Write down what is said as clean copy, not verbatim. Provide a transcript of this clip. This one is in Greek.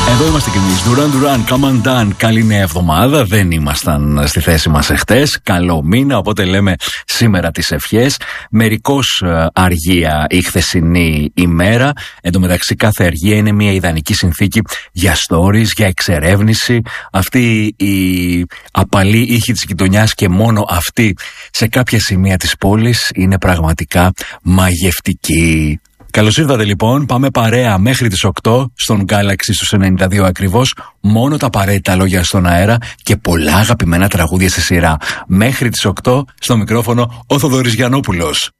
Εδώ είμαστε κι εμείς. Duran Duran, Come on Down. Καλή νέα εβδομάδα. Δεν ήμασταν στη θέση μας εχθές. Καλό μήνα, οπότε λέμε σήμερα τις ευχές. Μερικώς αργία η χθεσινή ημέρα. Εν τω μεταξύ, κάθε αργία είναι μια ιδανική συνθήκη για stories, για εξερεύνηση. Αυτή η απαλή ήχη της γειτονιάς και μόνο αυτή σε κάποια σημεία της πόλης είναι πραγματικά μαγευτική. Καλώς ήρθατε λοιπόν, πάμε παρέα μέχρι τις 8 στον Galaxy στους 92 ακριβώς, μόνο τα απαραίτητα λόγια στον αέρα και πολλά αγαπημένα τραγούδια στη σειρά. Μέχρι τις 8 στο μικρόφωνο ο Θοδωρής Γιαννόπουλος.